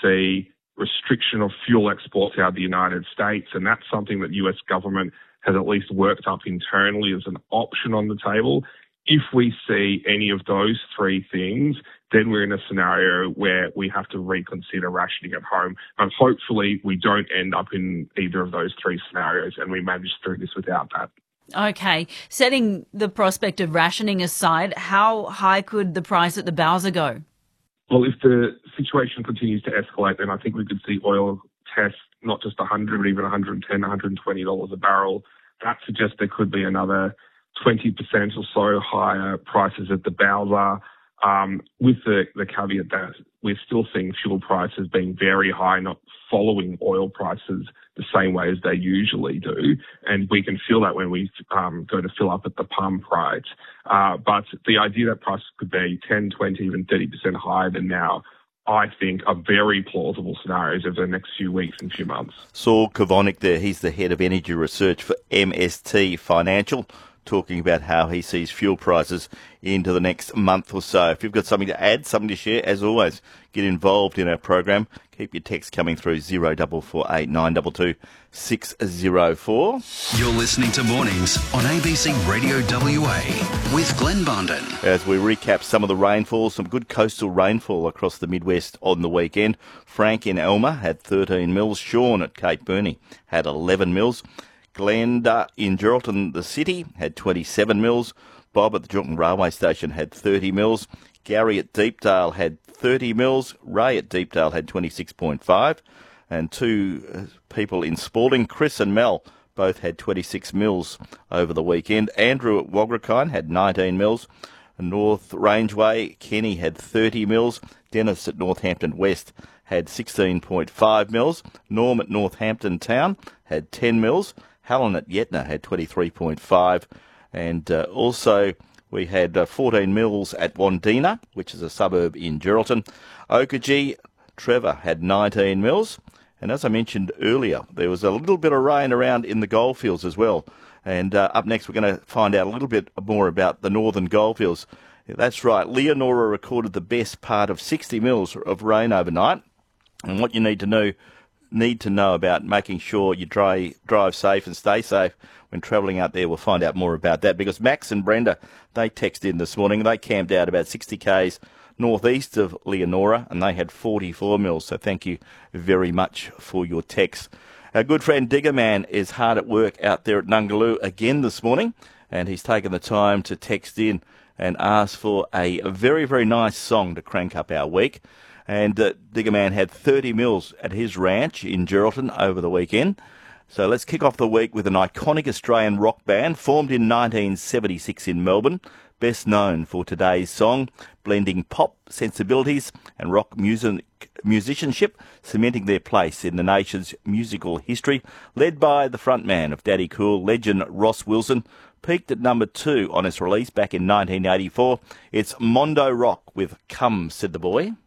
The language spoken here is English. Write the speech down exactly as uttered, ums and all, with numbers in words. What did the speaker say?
see restriction of fuel exports out of the United States, and that's something that the U S government has at least worked up internally as an option on the table. If we see any of those three things, then we're in a scenario where we have to reconsider rationing at home. And hopefully we don't end up in either of those three scenarios and we manage through this without that. Okay. Setting the prospect of rationing aside, how high could the price at the bowser go? Well, if the situation continues to escalate, then I think we could see oil test not just one hundred, but even one hundred ten dollars, one hundred twenty dollars a barrel. That suggests there could be another twenty percent or so higher prices at the bowser, um, with the, the caveat that we're still seeing fuel prices being very high, not following oil prices the same way as they usually do. And we can feel that when we um, go to fill up at the pump, right? Uh, but the idea that prices could be ten, twenty, even thirty percent higher than now, I think, are very plausible scenarios over the next few weeks and few months. Saul Kavonik there, he's the head of energy research for M S T Financial, talking about how he sees fuel prices into the next month or so. If you've got something to add, something to share, as always, get involved in our program. Keep your text coming through zero four four eight nine two two six zero four. You're listening to Mornings on A B C Radio W A with Glenn Bondon. As we recap some of the rainfall, some good coastal rainfall across the Midwest on the weekend. Frank in Elmer had thirteen mils. Sean at Cape Burney had eleven mils. Glenda in Geraldton, the city, had twenty-seven mils. Bob at the Geraldton Railway Station had thirty mils. Gary at Deepdale had thirty mils. Ray at Deepdale had twenty-six point five. And two people in Spalding, Chris and Mel, both had twenty-six mils over the weekend. Andrew at Wagrakine had nineteen mils. North Rangeway, Kenny had thirty mils. Dennis at Northampton West had sixteen point five mils. Norm at Northampton Town had ten mils. Helen at Yetna had twenty-three point five. And uh, also we had uh, fourteen mils at Wandina, which is a suburb in Geraldton. Oakajee, Trevor had nineteen mils. And as I mentioned earlier, there was a little bit of rain around in the goldfields as well. And uh, up next, we're going to find out a little bit more about the northern goldfields. That's right, Leonora recorded the best part of sixty mils of rain overnight. And what you need to know need to know about making sure you dry, drive safe and stay safe when travelling out there. We'll find out more about that because Max and Brenda, they texted in this morning. They camped out about sixty kays northeast of Leonora and they had forty-four mils. So thank you very much for your text. Our good friend Digger Man is hard at work out there at Nungaloo again this morning, and he's taken the time to text in and ask for a very, very nice song to crank up our week. And uh, Digger Man had thirty mils at his ranch in Geraldton over the weekend. So let's kick off the week with an iconic Australian rock band formed in nineteen seventy-six in Melbourne, best known for today's song, blending pop sensibilities and rock music musicianship, cementing their place in the nation's musical history, led by the frontman of Daddy Cool, legend Ross Wilson. Peaked at number two on its release back in nineteen eighty-four. It's Mondo Rock with Come, Said the Boy.